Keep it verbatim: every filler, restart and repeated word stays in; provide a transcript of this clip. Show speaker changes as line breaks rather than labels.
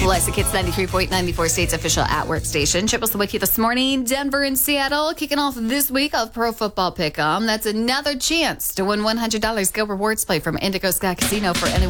Classic Hits ninety-three point nine, the four states official at work station. Triples with you this morning. Denver and Seattle kicking off this week of Pro Football Pick'em. That's another chance to win one hundred dollars Go Rewards Play from Indigo Sky Casino for anyone